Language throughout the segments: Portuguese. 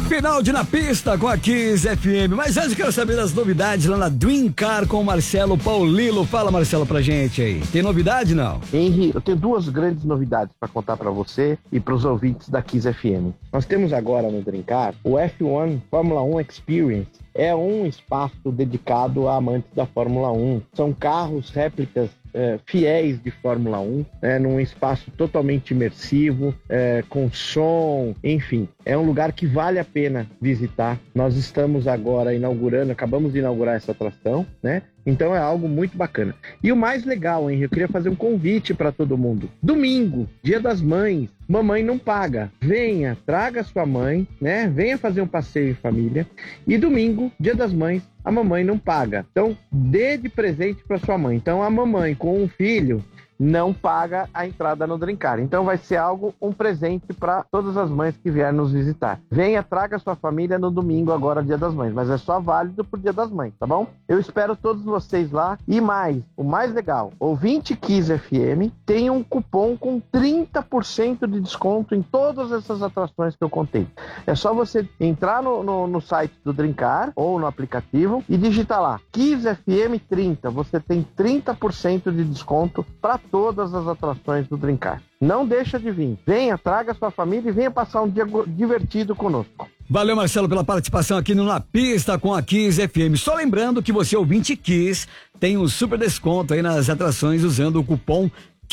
Final de Na Pista com a Kiss FM. Mas antes eu quero saber das novidades lá na Dream Car com o Marcelo Paulilo. Fala, Marcelo, pra gente aí. Tem novidade, não? Henry, eu tenho duas grandes novidades para contar para você e para os ouvintes da Kiss FM. Nós temos agora no Dream Car o F1 Fórmula 1 Experience. É um espaço dedicado a amantes da Fórmula 1. São carros, réplicas fiéis de Fórmula 1, num espaço totalmente imersivo, com som, enfim. É um lugar que vale a pena visitar. Nós estamos agora acabamos de inaugurar essa atração, né? Então é algo muito bacana. E o mais legal, Henrique, eu queria fazer um convite para todo mundo. Domingo, Dia das Mães, mamãe não paga. Venha, traga sua mãe, né? Venha fazer um passeio em família. E domingo, Dia das Mães, a mamãe não paga. Então, dê de presente para sua mãe. Então, a mamãe com um filho não paga a entrada no Dream Car. Então vai ser um presente para todas as mães que vierem nos visitar. Venha, traga sua família no domingo, agora Dia das Mães, mas é só válido pro Dia das Mães, tá bom? Eu espero todos vocês lá. E mais, o mais legal, ouvinte Kiss FM tem um cupom com 30% de desconto em todas essas atrações que eu contei. É só você entrar no site do Dream Car ou no aplicativo e digitar lá Kiss FM 30. Você tem 30% de desconto para todas as atrações do Dream Car. Não deixa de vir. Venha, traga sua família e venha passar um dia divertido conosco. Valeu, Marcelo, pela participação aqui no Na Pista com a Kiss FM. Só lembrando que você, ouvinte Kiss, tem um super desconto aí nas atrações usando o cupom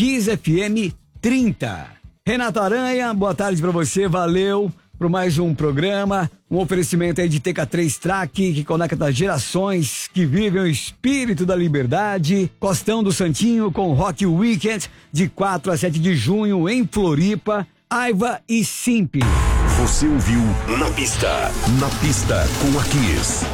KISSFM30. Renato Aranha, boa tarde pra você, valeu por mais um programa, um oferecimento aí de TK3 Track, que conecta gerações que vivem o espírito da liberdade. Costão do Santinho com Rock Weekend, de 4 a 7 de junho em Floripa. Aiva e Simp. Você ouviu Na Pista com a Kiss.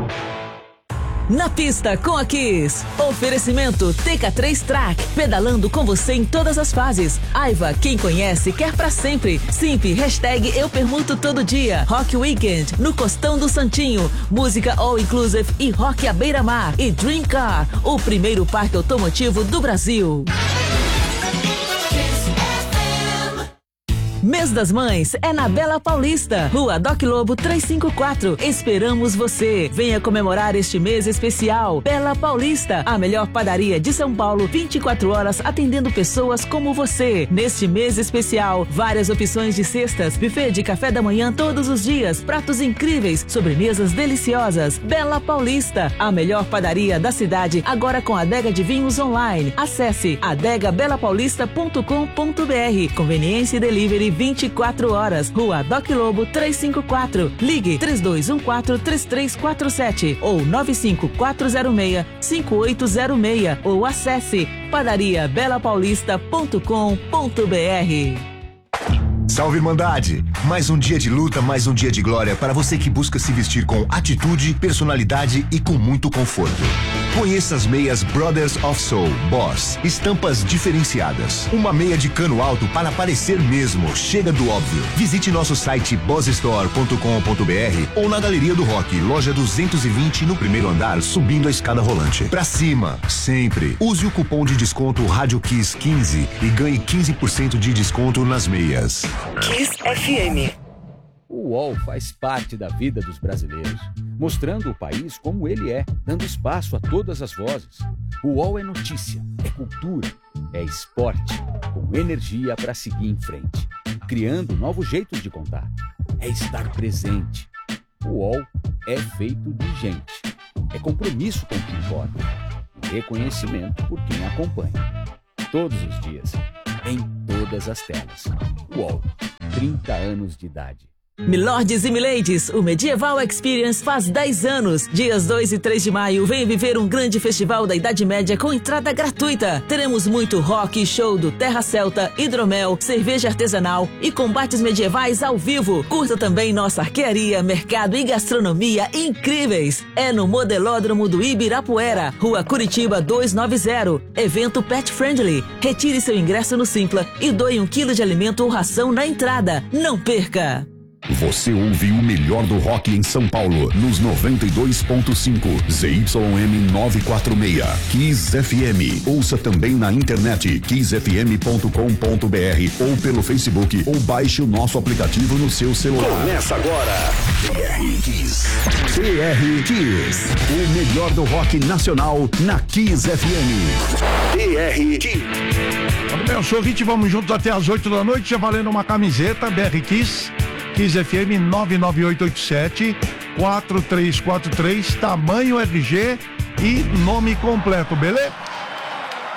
Na Pista com a Kiss. Oferecimento TK3 Track. Pedalando com você em todas as fases. Aiva, quem conhece quer pra sempre. Simp, hashtag eu permuto todo dia. Rock Weekend, no Costão do Santinho. Música all inclusive e rock à beira-mar. E Dream Car, o primeiro parque automotivo do Brasil. Mês das Mães é na Bela Paulista, Rua Doc Lobo 354. Esperamos você. Venha comemorar este mês especial. Bela Paulista, a melhor padaria de São Paulo, 24 horas atendendo pessoas como você. Neste mês especial, várias opções de cestas, buffet de café da manhã todos os dias, pratos incríveis, sobremesas deliciosas. Bela Paulista, a melhor padaria da cidade, agora com adega de vinhos online. Acesse adegabelapaulista.com.br. Conveniência e delivery 24 horas. Rua Doc Lobo 354. Ligue 3214-3347 ou 95406-5806 ou acesse padariabelapaulista.com.br. Salve, Irmandade! Mais um dia de luta, mais um dia de glória para você que busca se vestir com atitude, personalidade e com muito conforto. Conheça as meias Brothers of Soul Boss, estampas diferenciadas. Uma meia de cano alto para parecer mesmo, chega do óbvio. Visite nosso site bossstore.com.br ou na Galeria do Rock, loja 220 no primeiro andar, subindo a escada rolante. Pra cima, sempre. Use o cupom de desconto Rádio Kiss 15 e ganhe 15% de desconto nas meias. Kiss FM. O UOL faz parte da vida dos brasileiros, mostrando o país como ele é, dando espaço a todas as vozes. O UOL é notícia, é cultura, é esporte, com energia para seguir em frente, criando novos jeitos de contar. É estar presente. O UOL é feito de gente, é compromisso com o que importa e reconhecimento por quem acompanha. Todos os dias, em todas as telas. UOL, 30 anos de idade. Milordes e Miladies, o Medieval Experience faz 10 anos. Dias 2 e 3 de maio, venha viver um grande festival da Idade Média com entrada gratuita. Teremos muito rock, show do Terra Celta, hidromel, cerveja artesanal e combates medievais ao vivo. Curta também nossa arquearia, mercado e gastronomia incríveis. É no Modelódromo do Ibirapuera, Rua Curitiba 290. Evento Pet Friendly. Retire seu ingresso no Simpla e doe 1 quilo de alimento ou ração na entrada. Não perca! Você ouve o melhor do rock em São Paulo, nos 92.5 ZYM 946. Kiss FM. Ouça também na internet kissfm.com.br ou pelo Facebook ou baixe o nosso aplicativo no seu celular. Começa agora. BR Kiss. BR Kiss. O melhor do rock nacional na Kiss FM. BR Kiss. Eu sou o Rit, vamos juntos até as 8 da noite, já valendo uma camiseta BR Kiss, Kiss FM 99887-4343, tamanho RG e nome completo, beleza?